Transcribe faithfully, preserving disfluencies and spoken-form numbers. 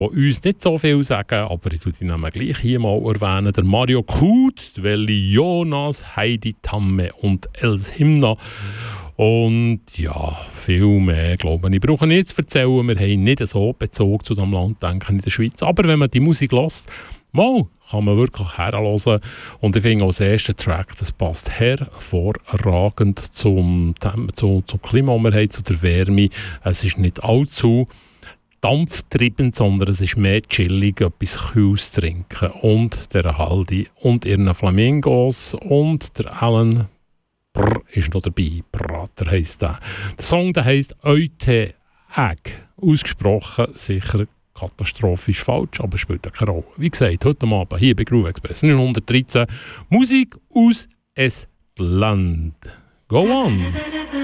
die uns nicht so viel sagen, aber ich tue die Namen gleich hier mal erwähnen. Der Mario Kut, Welli Jonas, Heidi Tamme und Els Himna. Und ja, viel mehr, glaube ich. Ich brauche nicht zu erzählen, wir haben nicht so Bezug zu diesem Land, denke ich, in der Schweiz. Aber wenn man die Musik hört, mal, kann man wirklich herhören. Und ich finde auch der erste Track, das passt hervorragend zum, zum, zum Klima, das wir haben, zu der Wärme. Es ist nicht allzu dampftriebend, sondern es ist mehr chillig, etwas Kühles zu trinken. Und der Haldi und ihren Flamingos und der Alan Brr ist noch dabei. Prater heisst der. Der Song der heisst «Eute Egg». Ausgesprochen sicher katastrophisch falsch, aber spielt auch keine Rolle. Wie gesagt, heute Abend hier bei Groove Express neunhundertdreizehn Musik aus Estland. Go on!